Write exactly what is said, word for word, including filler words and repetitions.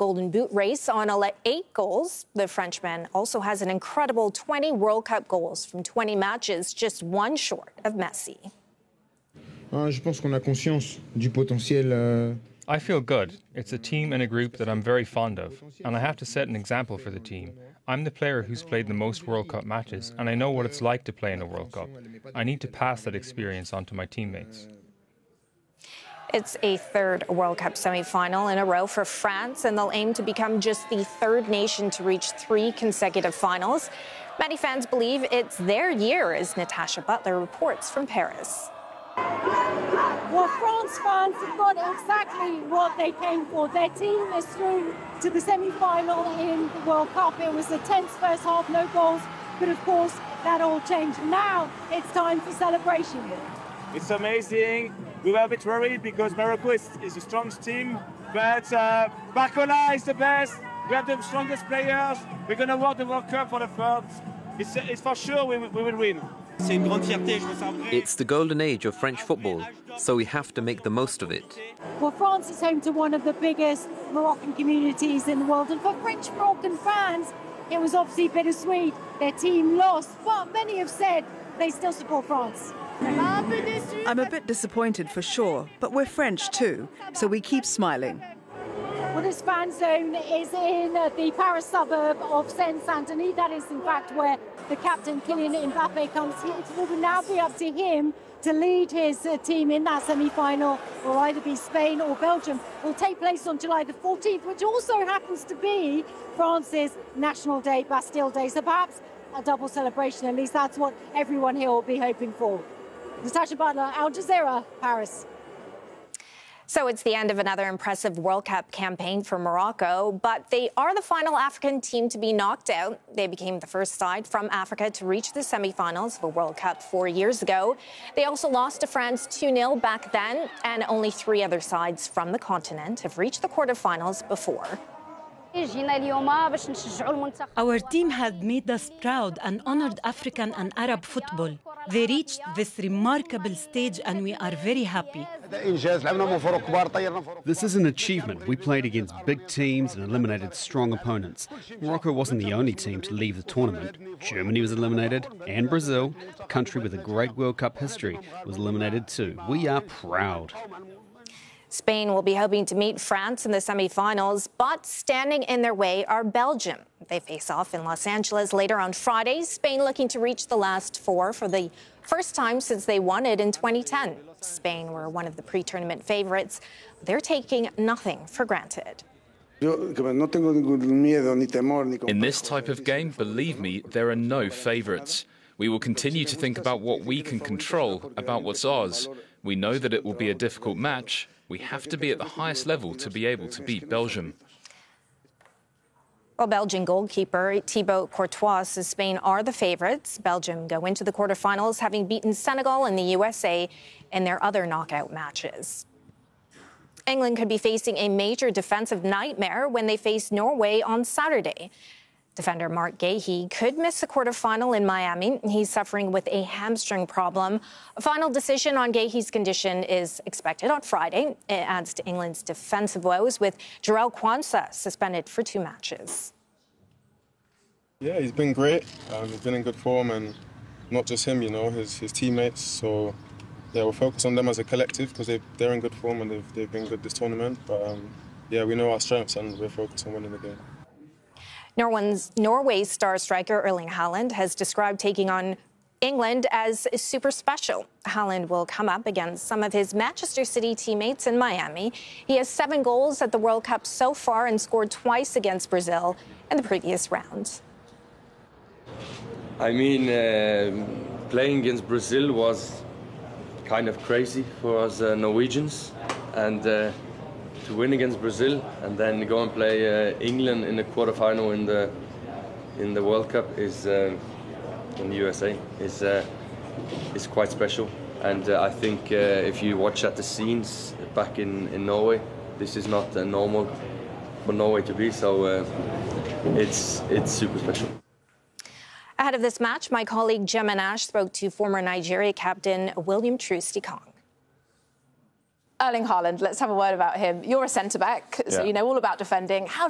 Golden Boot race on eight goals. The Frenchman also has an incredible twenty World Cup goals from twenty matches, just one short of Messi. Je pense qu'on a conscience du potentiel. I feel good. It's a team and a group that I'm very fond of, and I have to set an example for the team. I'm the player who's played the most World Cup matches, and I know what it's like to play in a World Cup. I need to pass that experience on to my teammates. It's a third World Cup semi-final in a row for France, and they'll aim to become just the third nation to reach three consecutive finals. Many fans believe it's their year, as Natasha Butler reports from Paris. Well, France fans have got exactly what they came for. Their team is through to the semi-final in the World Cup. It was a tense first half, no goals, but of course that all changed. Now it's time for celebration. It's amazing. We were a bit worried because Morocco is, is the strongest team, but uh, Barcola is the best. We have the strongest players. We're going to win the World Cup for the third. It's, it's for sure we, we will win. It's the golden age of French football, so we have to make the most of it. Well, France is home to one of the biggest Moroccan communities in the world, and for French Moroccan fans, it was obviously bittersweet. Their team lost, but many have said they still support France. I'm a bit disappointed for sure, but we're French too, so we keep smiling. Well, this fan zone is in the Paris suburb of Seine-Saint-Denis. That is, in fact, where the captain, Kylian Mbappe, comes. It will now be up to him to lead his uh, team in that semi-final. It will either be Spain or Belgium. It will take place on July the fourteenth, which also happens to be France's National Day, Bastille Day. So perhaps a double celebration. At least that's what everyone here will be hoping for. Natasha Butler, Al Jazeera, Paris. So it's the end of another impressive World Cup campaign for Morocco, but they are the final African team to be knocked out. They became the first side from Africa to reach the semifinals of a World Cup four years ago. They also lost to France two nil back then, and only three other sides from the continent have reached the quarterfinals before. Our team had made us proud and honored African and Arab football. They reached this remarkable stage and we are very happy. This is an achievement. We played against big teams and eliminated strong opponents. Morocco wasn't the only team to leave the tournament. Germany was eliminated, and Brazil, a country with a great World Cup history, was eliminated too. We are proud. Spain will be hoping to meet France in the semi-finals, but standing in their way are Belgium. They face off in Los Angeles later on Friday. Spain looking to reach the last four for the first time since they won it in twenty ten. Spain were one of the pre-tournament favorites. They're taking nothing for granted. In this type of game, believe me, there are no favourites. We will continue to think about what we can control, about what's ours. We know that it will be a difficult match. We have to be at the highest level to be able to beat Belgium. Well, Belgian goalkeeper Thibaut Courtois says Spain are the favourites. Belgium go into the quarterfinals having beaten Senegal and the U S A in their other knockout matches. England could be facing a major defensive nightmare when they face Norway on Saturday. Defender Mark Gahey could miss the quarterfinal in Miami. He's suffering with a hamstring problem. A final decision on Gahey's condition is expected on Friday. It adds to England's defensive woes, with Jarell Quansah suspended for two matches. Yeah, he's been great. Um, he's been in good form, and not just him, you know, his, his teammates. So, yeah, we'll focus on them as a collective because they're in good form and they've, they've been good this tournament. But, um, yeah, we know our strengths and we're focused on winning the game. Norway's, Norway's star striker Erling Haaland has described taking on England as super special. Haaland will come up against some of his Manchester City teammates in Miami. He has seven goals at the World Cup so far and scored twice against Brazil in the previous round. I mean, uh, playing against Brazil was kind of crazy for us uh, Norwegians, and uh, to win against Brazil and then go and play uh, England in the quarterfinal in the in the World Cup is uh, in the U S A is uh, is quite special. And uh, I think uh, if you watch at the scenes back in, in Norway, this is not uh, normal for Norway to be. So uh, it's it's super special. Ahead of this match, my colleague Gemma Nash spoke to former Nigeria captain William Troost-Ekong. Erling Haaland, let's have a word about him. You're a centre-back, so yeah. you know all about defending. How